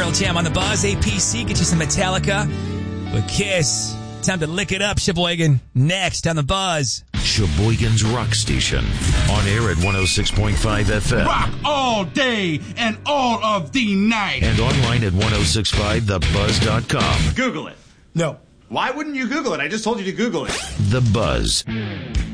Pearl Jam on the Buzz. APC, get you some Metallica. With Kiss, time to lick it up, Sheboygan. Next on the Buzz. Sheboygan's Rock Station. On air at 106.5 FM. Rock all day and all of the night. And online at 1065thebuzz.com. Google it. No. Why wouldn't you Google it? I just told you to Google it. The Buzz.